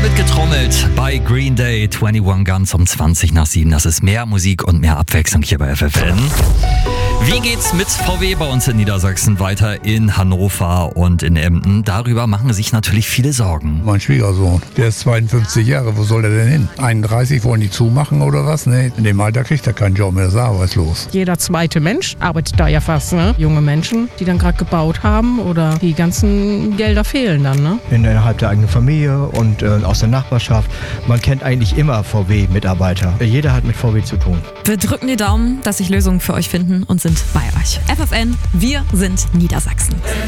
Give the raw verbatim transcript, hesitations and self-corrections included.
mitgetrommelt bei Green Day, einundzwanzig Guns um zwanzig nach sieben. Das ist mehr Musik und mehr Abwechslung hier bei F F N. Wie geht's mit V W bei uns in Niedersachsen weiter in Hannover und in Emden? Darüber machen sich natürlich viele Sorgen. Mein Schwiegersohn, der ist zweiundfünfzig Jahre, wo soll er denn hin? einunddreißig, wollen die zumachen oder was? Nee, in dem Alter kriegt er keinen Job mehr, ist arbeitslos. Jeder zweite Mensch arbeitet da ja fast, ne? Junge Menschen, die dann gerade gebaut haben oder die ganzen Gelder fehlen dann, ne? Innerhalb der eigenen Familie und äh, aus der Nachbarschaft. Man kennt eigentlich immer V W-Mitarbeiter. Jeder hat mit V W zu tun. Wir drücken die Daumen, dass sich Lösungen für euch finden und sind bei euch. F F N, wir sind Niedersachsen.